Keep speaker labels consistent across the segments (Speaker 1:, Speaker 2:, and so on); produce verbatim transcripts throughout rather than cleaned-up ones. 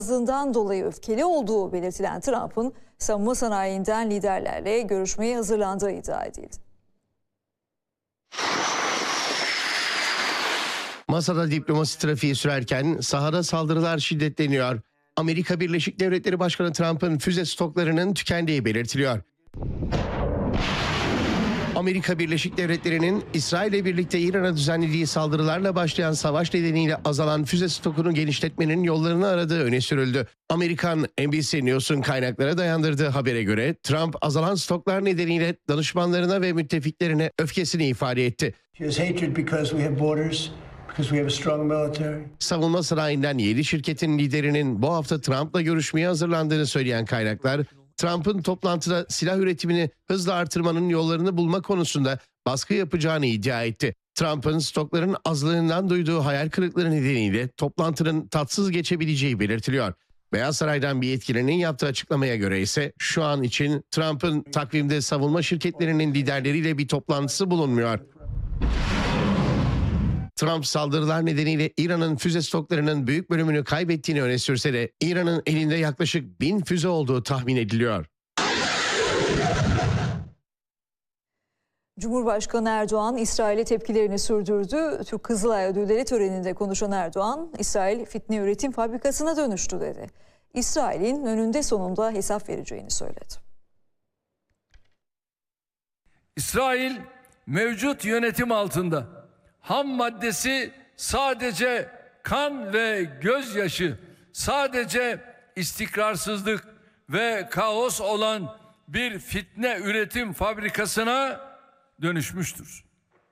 Speaker 1: Azından dolayı öfkeli olduğu belirtilen Trump'ın savunma sanayinden liderlerle görüşmeye hazırlandığı iddia edildi.
Speaker 2: Masada diplomasi trafiği sürerken sahada saldırılar şiddetleniyor. Amerika Birleşik Devletleri Başkanı Trump'ın füze stoklarının tükendiği belirtiliyor. Amerika Birleşik Devletleri'nin İsrail'le birlikte İran'a düzenlediği saldırılarla başlayan savaş nedeniyle azalan füze stokunu genişletmenin yollarını aradığı öne sürüldü. Amerikan N B C News'un kaynaklara dayandırdığı habere göre Trump azalan stoklar nedeniyle danışmanlarına ve müttefiklerine öfkesini ifade etti. Savunma sanayinden yedi şirketin liderinin bu hafta Trump'la görüşmeye hazırlandığını söyleyen kaynaklar, Trump'ın toplantıda silah üretimini hızla artırmanın yollarını bulma konusunda baskı yapacağını iddia etti. Trump'ın stokların azlığından duyduğu hayal kırıklığı nedeniyle toplantının tatsız geçebileceği belirtiliyor. Beyaz Saray'dan bir yetkilinin yaptığı açıklamaya göre ise şu an için Trump'ın takvimde savunma şirketlerinin liderleriyle bir toplantısı bulunmuyor. Trump saldırılar nedeniyle İran'ın füze stoklarının büyük bölümünü kaybettiğini öne sürse de İran'ın elinde yaklaşık bin füze olduğu tahmin ediliyor.
Speaker 1: Cumhurbaşkanı Erdoğan İsrail'e tepkilerini sürdürdü. Türk Kızılay Ödülleri töreninde konuşan Erdoğan, İsrail fitne üretim fabrikasına dönüştü dedi. İsrail'in önünde sonunda hesap vereceğini söyledi.
Speaker 3: İsrail mevcut yönetim altında ham maddesi sadece kan ve gözyaşı, sadece istikrarsızlık ve kaos olan bir fitne üretim fabrikasına dönüşmüştür.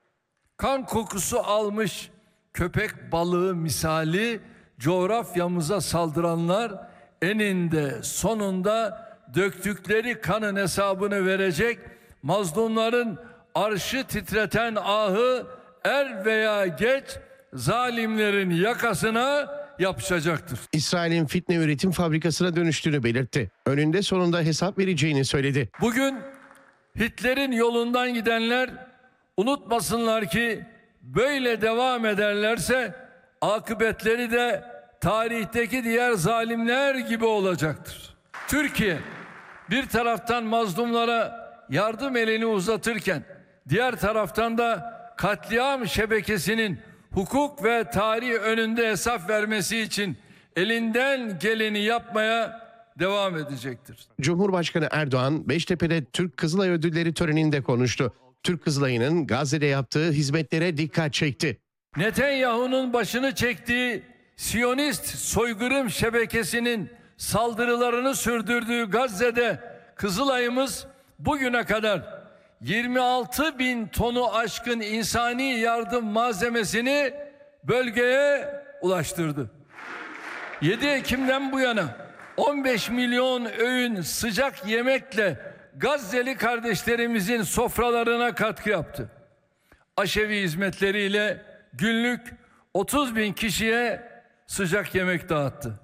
Speaker 3: Kan kokusu almış köpek balığı misali coğrafyamıza saldıranlar eninde sonunda döktükleri kanın hesabını verecek, mazlumların arşı titreten ahı er veya geç zalimlerin yakasına yapışacaktır.
Speaker 2: İsrail'in fitne üretim fabrikasına dönüştüğünü belirtti. Önünde sonunda hesap vereceğini söyledi.
Speaker 3: Bugün Hitler'in yolundan gidenler unutmasınlar ki böyle devam ederlerse akıbetleri de tarihteki diğer zalimler gibi olacaktır. Türkiye bir taraftan mazlumlara yardım elini uzatırken diğer taraftan da katliam şebekesinin hukuk ve tarih önünde hesap vermesi için elinden geleni yapmaya devam edecektir.
Speaker 2: Cumhurbaşkanı Erdoğan, Beştepe'de Türk Kızılay Ödülleri töreninde konuştu. Türk Kızılay'ın Gazze'de yaptığı hizmetlere dikkat çekti.
Speaker 3: Netanyahu'nun başını çektiği Siyonist soykırım şebekesinin saldırılarını sürdürdüğü Gazze'de Kızılay'ımız bugüne kadar yirmi altı bin tonu aşkın insani yardım malzemesini bölgeye ulaştırdı. yedi Ekim'den bu yana on beş milyon öğün sıcak yemekle Gazze'li kardeşlerimizin sofralarına katkı yaptı. Aşevi hizmetleriyle günlük otuz bin kişiye sıcak yemek dağıttı.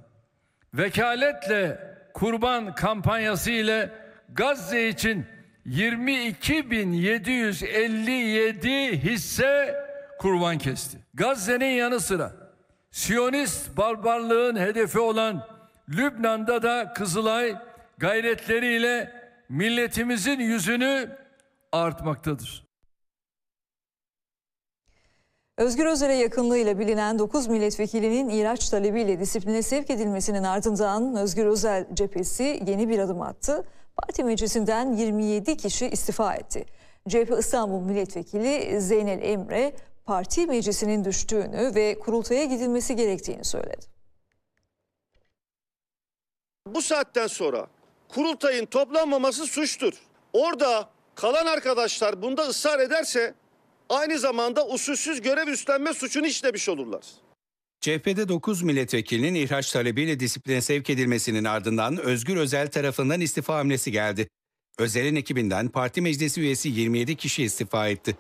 Speaker 3: Vekaletle kurban kampanyası ile Gazze için yirmi iki bin yedi yüz elli yedi hisse kurban kesti. Gazze'nin yanı sıra Siyonist barbarlığın hedefi olan Lübnan'da da Kızılay gayretleriyle milletimizin yüzünü artmaktadır.
Speaker 1: Özgür Özel'e yakınlığıyla bilinen dokuz milletvekilinin ihraç talebiyle disipline sevk edilmesinin ardından Özgür Özel cephesi yeni bir adım attı. Parti meclisinden yirmi yedi kişi istifa etti. C H P İstanbul Milletvekili Zeynel Emre, parti meclisinin düştüğünü ve kurultaya gidilmesi gerektiğini söyledi.
Speaker 4: Bu saatten sonra kurultayın toplanmaması suçtur. Orada kalan arkadaşlar bunda ısrar ederse aynı zamanda usulsüz görev üstlenme suçunu işlemiş olurlar.
Speaker 5: C H P'de dokuz milletvekilinin ihraç talebiyle disipline sevk edilmesinin ardından Özgür Özel tarafından istifa hamlesi geldi. Özel'in ekibinden parti meclisi üyesi yirmi yedi kişi istifa etti.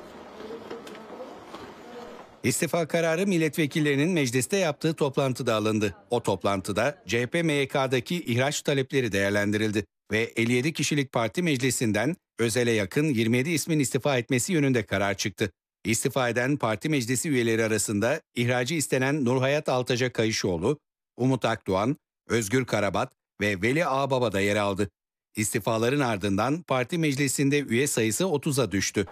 Speaker 5: İstifa kararı milletvekillerinin mecliste yaptığı toplantıda alındı. O toplantıda C H P M Y K'daki ihraç talepleri değerlendirildi ve elli yedi kişilik parti meclisinden Özel'e yakın yirmi yedi ismin istifa etmesi yönünde karar çıktı. İstifa eden parti meclisi üyeleri arasında ihracı istenen Nurhayat Altaca Kayışoğlu, Umut Akdoğan, Özgür Karabat ve Veli Ağbaba da yer aldı. İstifaların ardından parti meclisinde üye sayısı otuza düştü.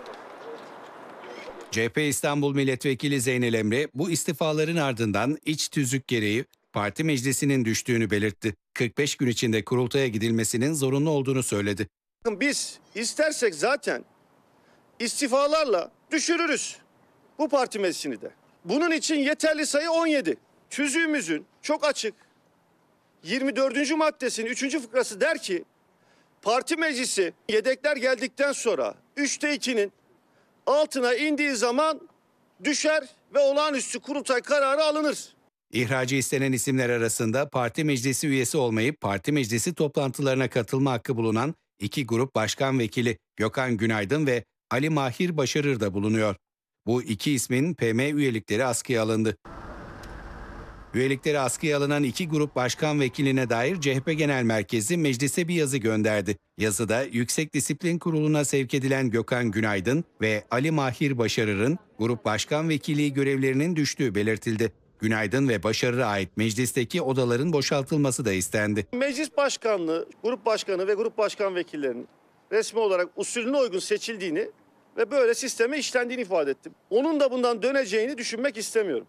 Speaker 5: C H P İstanbul Milletvekili Zeynel Emre bu istifaların ardından iç tüzük gereği parti meclisinin düştüğünü belirtti. kırk beş gün içinde kurultaya gidilmesinin zorunlu olduğunu söyledi.
Speaker 4: Biz istersek zaten istifalarla düşürürüz bu parti meclisini de. Bunun için yeterli sayı on yedi. Tüzüğümüzün çok açık yirmi dördüncü maddesinin üçüncü fıkrası der ki parti meclisi yedekler geldikten sonra üçte ikinin altına indiği zaman düşer ve olağanüstü kurultay kararı alınır.
Speaker 5: İhracı istenen isimler arasında parti meclisi üyesi olmayıp parti meclisi toplantılarına katılma hakkı bulunan iki grup başkan vekili Gökhan Günaydın ve Ali Mahir Başarır da bulunuyor. Bu iki ismin P M üyelikleri askıya alındı. Üyelikleri askıya alınan iki grup başkan vekiline dair C H P Genel Merkezi meclise bir yazı gönderdi. Yazıda Yüksek Disiplin Kurulu'na sevk edilen Gökhan Günaydın ve Ali Mahir Başarır'ın grup başkan vekilliği görevlerinin düştüğü belirtildi. Günaydın ve Başarır'a ait meclisteki odaların boşaltılması da istendi.
Speaker 4: Meclis başkanlığı, grup başkanı ve grup başkan vekillerinin resmi olarak usulüne uygun seçildiğini ve böyle sisteme işlendiğini ifade ettim. Onun da bundan döneceğini düşünmek istemiyorum.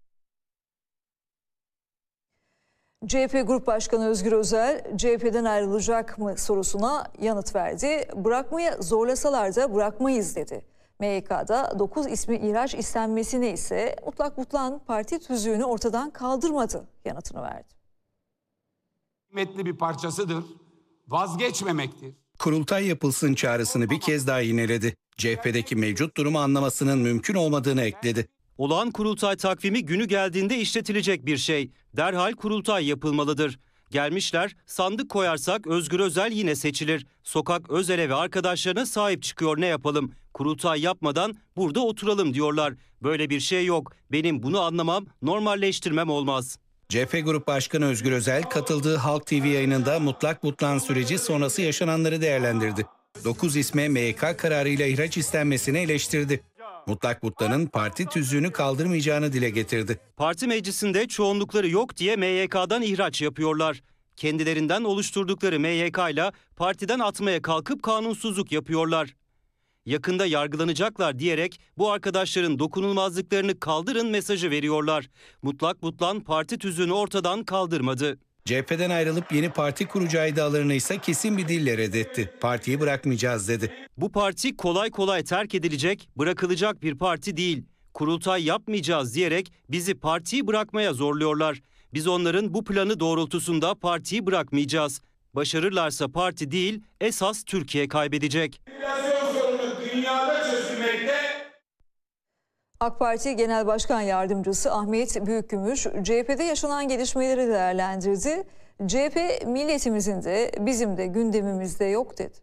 Speaker 1: C H P Grup Başkanı Özgür Özel, C H P'den ayrılacak mı sorusuna yanıt verdi. Bırakmaya zorlasalar da bırakmayız dedi. M Y K'da dokuz ismi ihraç istenmesine ise mutlak butlan parti tüzüğünü ortadan kaldırmadı yanıtını verdi.
Speaker 6: Kıymetli bir parçasıdır, vazgeçmemektir.
Speaker 5: Kurultay yapılsın çağrısını bir kez daha yineledi. C H P'deki mevcut durumu anlamasının mümkün olmadığını ekledi.
Speaker 7: Olağan kurultay takvimi günü geldiğinde işletilecek bir şey. Derhal kurultay yapılmalıdır. Gelmişler, sandık koyarsak Özgür Özel yine seçilir. Sokak Özel'e ve arkadaşlarına sahip çıkıyor, ne yapalım? Kurultay yapmadan burada oturalım diyorlar. Böyle bir şey yok. Benim bunu anlamam, normalleştirmem olmaz.
Speaker 5: C H P Grup Başkanı Özgür Özel katıldığı Halk T V yayınında mutlak butlan süreci sonrası yaşananları değerlendirdi. dokuz isme M Y K kararıyla ihraç istenmesini eleştirdi. Mutlak butlanın parti tüzüğünü kaldırmayacağını dile getirdi.
Speaker 7: Parti meclisinde çoğunlukları yok diye M Y K'dan ihraç yapıyorlar. Kendilerinden oluşturdukları M Y K ile partiden atmaya kalkıp kanunsuzluk yapıyorlar. Yakında yargılanacaklar diyerek bu arkadaşların dokunulmazlıklarını kaldırın mesajı veriyorlar. Mutlak butlan parti tüzüğünü ortadan kaldırmadı.
Speaker 5: C H P'den ayrılıp yeni parti kuracağı iddialarını ise kesin bir dille reddetti. Partiyi bırakmayacağız dedi.
Speaker 7: Bu parti kolay kolay terk edilecek, bırakılacak bir parti değil. Kurultay yapmayacağız diyerek bizi partiyi bırakmaya zorluyorlar. Biz onların bu planı doğrultusunda partiyi bırakmayacağız. Başarırlarsa parti değil, esas Türkiye kaybedecek.
Speaker 6: Dünyada çözülmekte.
Speaker 1: AK Parti Genel Başkan Yardımcısı Ahmet Büyükgümüş, C H P'de yaşanan gelişmeleri değerlendirdi. C H P milletimizin de bizim de gündemimizde yok dedi.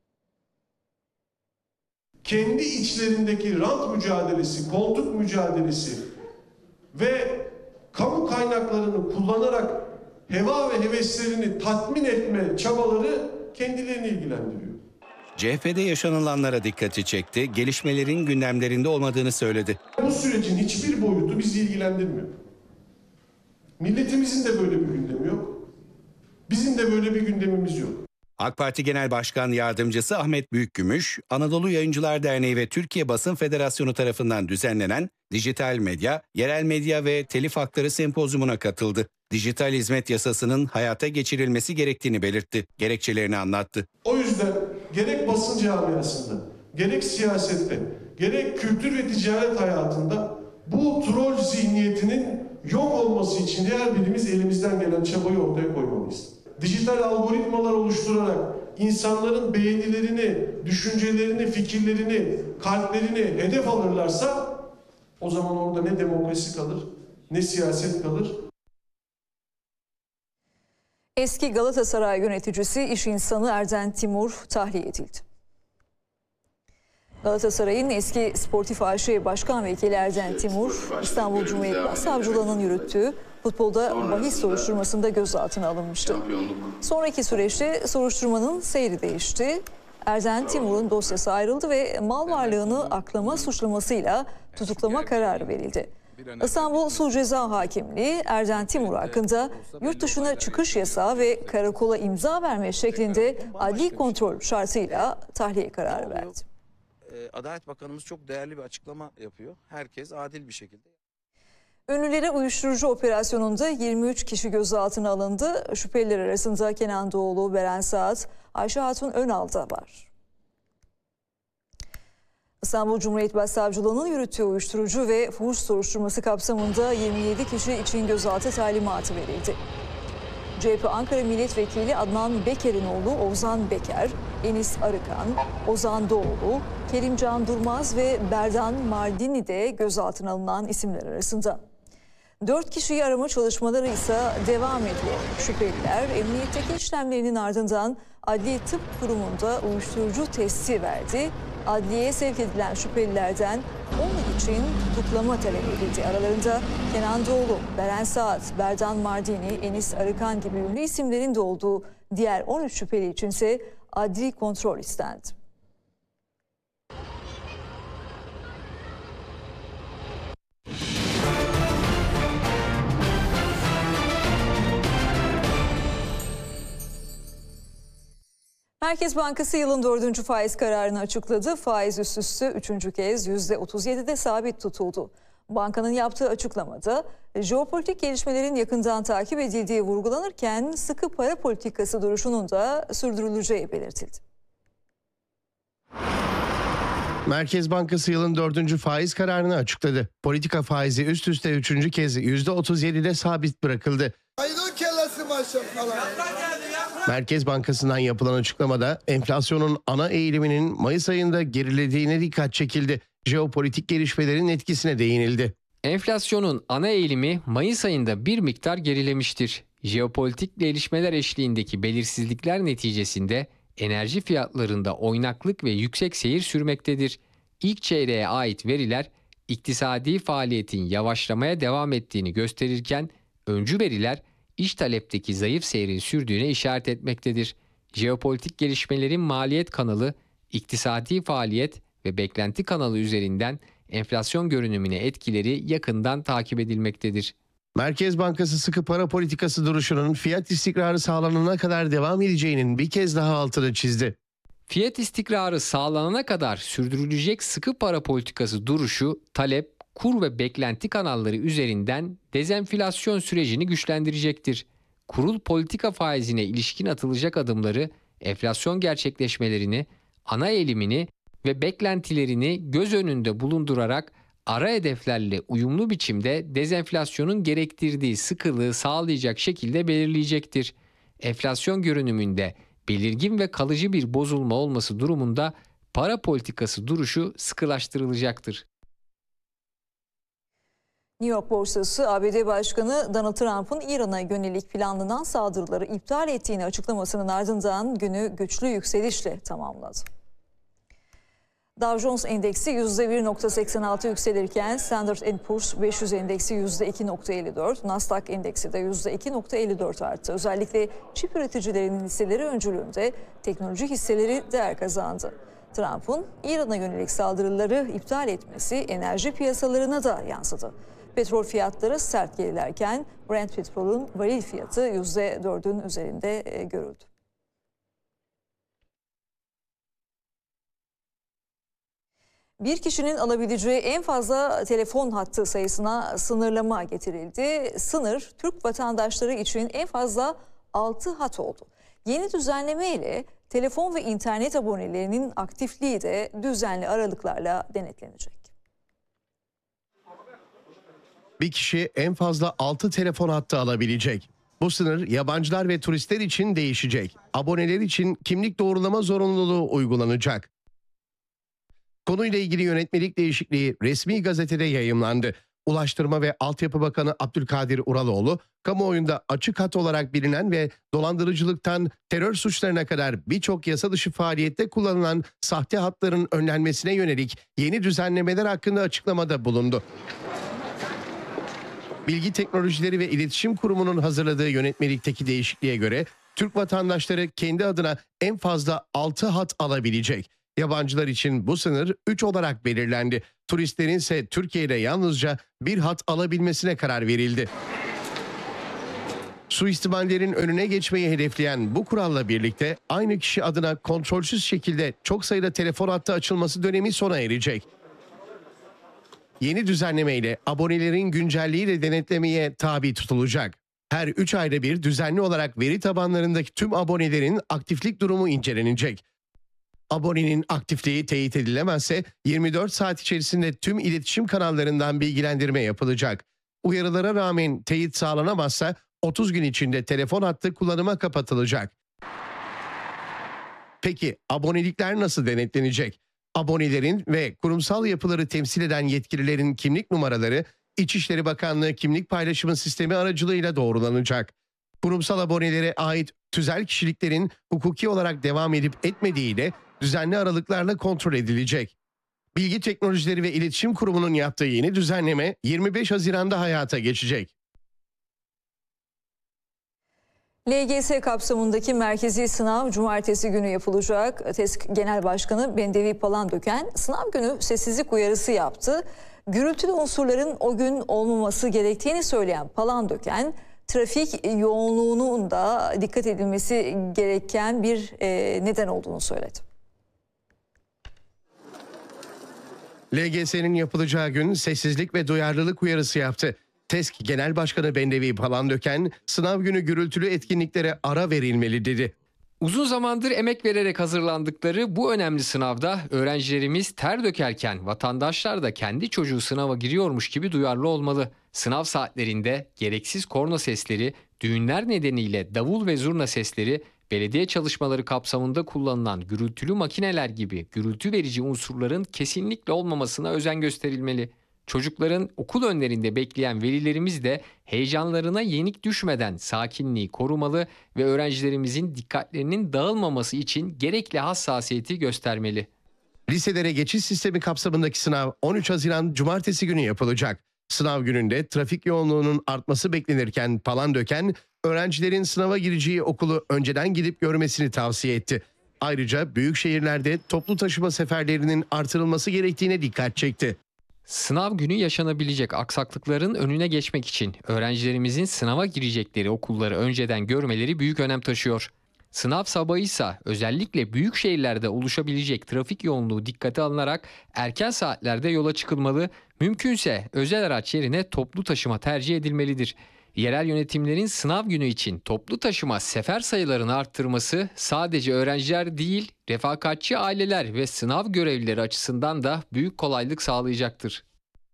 Speaker 8: Kendi içlerindeki rant mücadelesi, koltuk mücadelesi ve kamu kaynaklarını kullanarak heva ve heveslerini tatmin etme çabaları kendilerini ilgilendiriyor.
Speaker 5: C H P'de yaşanılanlara dikkati çekti, gelişmelerin gündemlerinde olmadığını söyledi.
Speaker 8: Bu sürecin hiçbir boyutu bizi ilgilendirmiyor. Milletimizin de böyle bir gündemi yok. Bizim de böyle bir gündemimiz yok.
Speaker 5: AK Parti Genel Başkan Yardımcısı Ahmet Büyükgümüş, Anadolu Yayıncılar Derneği ve Türkiye Basın Federasyonu tarafından düzenlenen dijital medya, yerel medya ve telif hakları sempozyumuna katıldı. Dijital hizmet yasasının hayata geçirilmesi gerektiğini belirtti. Gerekçelerini anlattı.
Speaker 8: O yüzden gerek basın camiasında, gerek siyasette, gerek kültür ve ticaret hayatında bu troll zihniyetinin yok olması için her birimiz elimizden gelen çabayı ortaya koymalıyız. Dijital algoritmalar oluşturarak insanların beğenilerini, düşüncelerini, fikirlerini, kalplerini hedef alırlarsa o zaman orada ne demokrasi kalır, ne siyaset kalır.
Speaker 1: Eski Galatasaray yöneticisi iş insanı Erden Timur tahliye edildi. Galatasaray'ın eski Sportif A Ş Başkan Vekili Erden Timur, İstanbul Cumhuriyet Başsavcılığı'nın yürüttüğü futbolda bahis soruşturmasında gözaltına alınmıştı. Sonraki süreçte soruşturmanın seyri değişti. Erden Timur'un dosyası ayrıldı ve mal varlığını aklama suçlamasıyla tutuklama kararı verildi. İstanbul Sulh Ceza Hakimliği Erden Timur hakkında yurt dışına çıkış yasağı ve karakola imza verme şeklinde adli kontrol şartıyla tahliye kararı verdi.
Speaker 9: Adalet Bakanımız çok değerli bir açıklama yapıyor. Herkes adil bir şekilde.
Speaker 1: Ünlülere uyuşturucu operasyonunda yirmi üç kişi gözaltına alındı. Şüpheliler arasında Kenan Doğulu, Beren Saat, Ayşe Hatun Önal'da var. İstanbul Cumhuriyet Başsavcılığı'nın yürüttüğü uyuşturucu ve fuhuş soruşturması kapsamında yirmi yedi kişi için gözaltı talimatı verildi. C H P Ankara Milletvekili Adnan Beker'in oğlu Ozan Beker, Enis Arıkan, Ozan Doğulu, Kerimcan Durmaz ve Berdan Mardini de gözaltına alınan isimler arasında. Dört kişiyi arama çalışmaları ise devam ediyor. Şüpheliler emniyetteki işlemlerinin ardından Adli Tıp Kurumu'nda uyuşturucu testi verdi. Adliyeye sevk edilen şüphelilerden onun için tutuklama talep edildi. Aralarında Kenan Doğulu, Beren Saat, Berdan Mardini, Enis Arıkan gibi ünlü isimlerin de olduğu diğer on üç şüpheli içinse adli kontrol istendi. Merkez Bankası yılın dördüncü faiz kararını açıkladı. Faiz üst üste üçüncü kez yüzde otuz yedide sabit tutuldu. Bankanın yaptığı açıklamada jeopolitik gelişmelerin yakından takip edildiği vurgulanırken sıkı para politikası duruşunun da sürdürüleceği belirtildi.
Speaker 2: Merkez Bankası yılın dördüncü faiz kararını açıkladı. Politika faizi üst üste üçüncü kez yüzde otuz yedide sabit bırakıldı. Merkez Bankası'ndan yapılan açıklamada enflasyonun ana eğiliminin Mayıs ayında gerilediğine dikkat çekildi. Jeopolitik gelişmelerin etkisine değinildi.
Speaker 10: Enflasyonun ana eğilimi Mayıs ayında bir miktar gerilemiştir. Jeopolitik gelişmeler eşliğindeki belirsizlikler neticesinde enerji fiyatlarında oynaklık ve yüksek seyir sürmektedir. İlk çeyreğe ait veriler iktisadi faaliyetin yavaşlamaya devam ettiğini gösterirken öncü veriler iş talepteki zayıf seyrin sürdüğüne işaret etmektedir. Jeopolitik gelişmelerin maliyet kanalı, iktisadi faaliyet ve beklenti kanalı üzerinden enflasyon görünümüne etkileri yakından takip edilmektedir.
Speaker 2: Merkez Bankası sıkı para politikası duruşunun fiyat istikrarı sağlanana kadar devam edeceğinin bir kez daha altını çizdi.
Speaker 10: Fiyat istikrarı sağlanana kadar sürdürülecek sıkı para politikası duruşu, talep, kur ve beklenti kanalları üzerinden dezenflasyon sürecini güçlendirecektir. Kurul politika faizine ilişkin atılacak adımları, enflasyon gerçekleşmelerini, ana eğilimini ve beklentilerini göz önünde bulundurarak ara hedeflerle uyumlu biçimde dezenflasyonun gerektirdiği sıkılığı sağlayacak şekilde belirleyecektir. Enflasyon görünümünde belirgin ve kalıcı bir bozulma olması durumunda para politikası duruşu sıkılaştırılacaktır.
Speaker 1: New York borsası A B D Başkanı Donald Trump'ın İran'a yönelik planlanan saldırıları iptal ettiğini açıklamasının ardından günü güçlü yükselişle tamamladı. Dow Jones endeksi yüzde bir virgül seksen altı yükselirken Standard and Poor's beş yüz endeksi yüzde iki virgül elli dört, Nasdaq endeksi de yüzde iki virgül elli dört arttı. Özellikle çip üreticilerinin hisseleri öncülüğünde teknoloji hisseleri değer kazandı. Trump'ın İran'a yönelik saldırıları iptal etmesi enerji piyasalarına da yansıdı. Petrol fiyatları sert gerilerken Brent petrolün varil fiyatı yüzde dördün üzerinde görüldü. Bir kişinin alabileceği en fazla telefon hattı sayısına sınırlama getirildi. Sınır Türk vatandaşları için en fazla altı hat oldu. Yeni düzenleme ile telefon ve internet abonelerinin aktifliği de düzenli aralıklarla denetlenecek.
Speaker 2: Bir kişi en fazla altı telefon hattı alabilecek. Bu sınır yabancılar ve turistler için değişecek. Aboneler için kimlik doğrulama zorunluluğu uygulanacak. Konuyla ilgili yönetmelik değişikliği resmi gazetede yayımlandı. Ulaştırma ve Altyapı Bakanı Abdülkadir Uraloğlu, kamuoyunda açık hat olarak bilinen ve dolandırıcılıktan terör suçlarına kadar birçok yasa dışı faaliyette kullanılan sahte hatların önlenmesine yönelik yeni düzenlemeler hakkında açıklamada bulundu. Bilgi Teknolojileri ve İletişim Kurumu'nun hazırladığı yönetmelikteki değişikliğe göre Türk vatandaşları kendi adına en fazla altı hat alabilecek. Yabancılar için bu sınır üç olarak belirlendi. Turistlerin ise Türkiye'de yalnızca bir hat alabilmesine karar verildi. Suistimallerin önüne geçmeyi hedefleyen bu kuralla birlikte aynı kişi adına kontrolsüz şekilde çok sayıda telefon hattı açılması dönemi sona erecek. Yeni düzenlemeyle abonelerin güncelliği de denetlemeye tabi tutulacak. Her üç ayda bir düzenli olarak veri tabanlarındaki tüm abonelerin aktiflik durumu incelenecek. Abonenin aktifliği teyit edilemezse yirmi dört saat içerisinde tüm iletişim kanallarından bilgilendirme yapılacak. Uyarılara rağmen teyit sağlanamazsa otuz gün içinde telefon hattı kullanıma kapatılacak. Peki abonelikler nasıl denetlenecek? Abonelerin ve kurumsal yapıları temsil eden yetkililerin kimlik numaraları İçişleri Bakanlığı Kimlik Paylaşımı Sistemi aracılığıyla doğrulanacak. Kurumsal abonelere ait tüzel kişiliklerin hukuki olarak devam edip etmediği de düzenli aralıklarla kontrol edilecek. Bilgi Teknolojileri ve İletişim Kurumu'nun yaptığı yeni düzenleme yirmi beş Haziran'da hayata geçecek.
Speaker 1: L G S kapsamındaki merkezi sınav cumartesi günü yapılacak. TESK Genel Başkanı Bendevi Palandöken sınav günü sessizlik uyarısı yaptı. Gürültülü unsurların o gün olmaması gerektiğini söyleyen Palandöken, trafik yoğunluğunun da dikkat edilmesi gereken bir e, neden olduğunu söyledi.
Speaker 2: L G S'nin yapılacağı gün sessizlik ve duyarlılık uyarısı yaptı. TESK Genel Başkanı Bendevi Palandöken, sınav günü gürültülü etkinliklere ara verilmeli dedi.
Speaker 10: Uzun zamandır emek vererek hazırlandıkları bu önemli sınavda öğrencilerimiz ter dökerken vatandaşlar da kendi çocuğu sınava giriyormuş gibi duyarlı olmalı. Sınav saatlerinde gereksiz korna sesleri, düğünler nedeniyle davul ve zurna sesleri, belediye çalışmaları kapsamında kullanılan gürültülü makineler gibi gürültü verici unsurların kesinlikle olmamasına özen gösterilmeli. Çocukların okul önlerinde bekleyen velilerimiz de heyecanlarına yenik düşmeden sakinliği korumalı ve öğrencilerimizin dikkatlerinin dağılmaması için gerekli hassasiyeti göstermeli.
Speaker 2: Liselere geçiş sistemi kapsamındaki sınav on üç Haziran Cumartesi günü yapılacak. Sınav gününde trafik yoğunluğunun artması beklenirken Palandöken, öğrencilerin sınava gireceği okulu önceden gidip görmesini tavsiye etti. Ayrıca büyük şehirlerde toplu taşıma seferlerinin artırılması gerektiğine dikkat çekti.
Speaker 10: Sınav günü yaşanabilecek aksaklıkların önüne geçmek için öğrencilerimizin sınava girecekleri okulları önceden görmeleri büyük önem taşıyor. Sınav sabahıysa özellikle büyük şehirlerde oluşabilecek trafik yoğunluğu dikkate alınarak erken saatlerde yola çıkılmalı, mümkünse özel araç yerine toplu taşıma tercih edilmelidir. Yerel yönetimlerin sınav günü için toplu taşıma sefer sayılarını arttırması sadece öğrenciler değil, refakatçi aileler ve sınav görevlileri açısından da büyük kolaylık sağlayacaktır.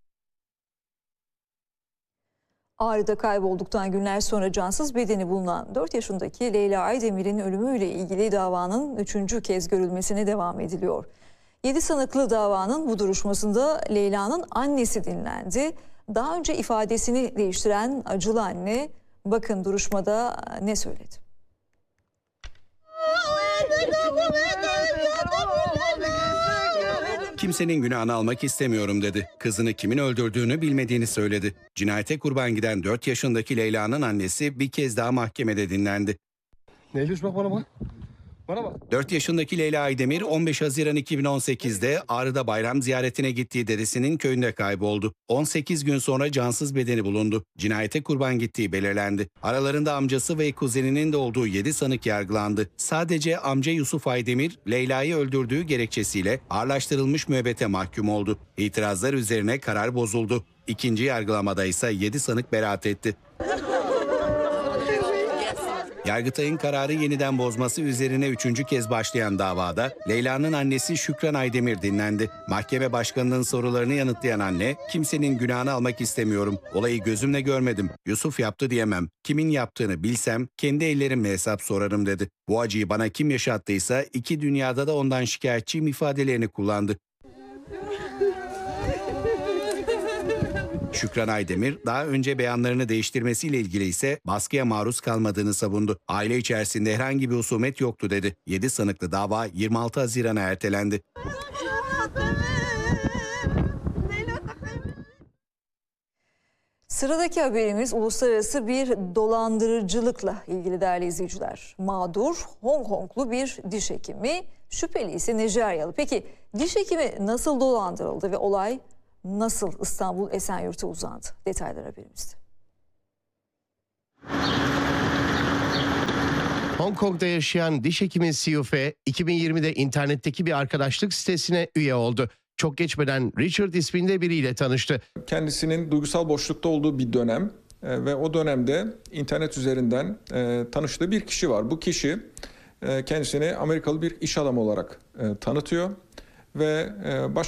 Speaker 1: Ağrı'da kaybolduktan günler sonra cansız bedeni bulunan dört yaşındaki Leyla Aydemir'in ölümüyle ilgili davanın üçüncü kez görülmesine devam ediliyor. yedi sanıklı davanın bu duruşmasında Leyla'nın annesi dinlendi. Daha önce ifadesini değiştiren acılı anne, bakın duruşmada ne söyledi?
Speaker 5: Kimsenin günahını almak istemiyorum dedi. Kızını kimin öldürdüğünü bilmediğini söyledi. Cinayete kurban giden dört yaşındaki Leyla'nın annesi bir kez daha mahkemede dinlendi.
Speaker 11: Ne diyorsun, bak bana bak. Bana bak.
Speaker 5: dört yaşındaki Leyla Aydemir on beş Haziran iki bin on sekiz'de Ağrı'da bayram ziyaretine gittiği dedesinin köyünde kayboldu. on sekiz gün sonra cansız bedeni bulundu. Cinayete kurban gittiği belirlendi. Aralarında amcası ve kuzeninin de olduğu yedi sanık yargılandı. Sadece amca Yusuf Aydemir, Leyla'yı öldürdüğü gerekçesiyle ağırlaştırılmış müebbete mahkum oldu. İtirazlar üzerine karar bozuldu. İkinci yargılamada ise yedi sanık beraat etti. Yargıtay'ın kararı yeniden bozması üzerine üçüncü kez başlayan davada Leyla'nın annesi Şükran Aydemir dinlendi. Mahkeme başkanının sorularını yanıtlayan anne, kimsenin günahını almak istemiyorum. Olayı gözümle görmedim. Yusuf yaptı diyemem. Kimin yaptığını bilsem kendi ellerimle hesap sorarım dedi. Bu acıyı bana kim yaşattıysa iki dünyada da ondan şikayetçiyim ifadelerini kullandı. Şükran Aydemir daha önce beyanlarını değiştirmesiyle ilgili ise baskıya maruz kalmadığını savundu. Aile içerisinde herhangi bir husumet yoktu dedi. yedi sanıklı dava yirmi altı Haziran'a ertelendi.
Speaker 1: Sıradaki haberimiz uluslararası bir dolandırıcılıkla ilgili değerli izleyiciler. Mağdur Hong Konglu bir diş hekimi, şüpheli ise Nijeryalı. Peki diş hekimi nasıl dolandırıldı ve olay nasıl İstanbul Esenyurt'a uzandı? Detaylar haberimizde.
Speaker 2: Hong Kong'da yaşayan diş hekimi Siu Fe, iki bin yirmide internetteki bir arkadaşlık sitesine üye oldu. Çok geçmeden Richard isminde biriyle tanıştı.
Speaker 12: Kendisinin duygusal boşlukta olduğu bir dönem e, ve o dönemde internet üzerinden e, tanıştığı bir kişi var. Bu kişi e, kendisini Amerikalı bir iş adamı olarak e, tanıtıyor ve e, baş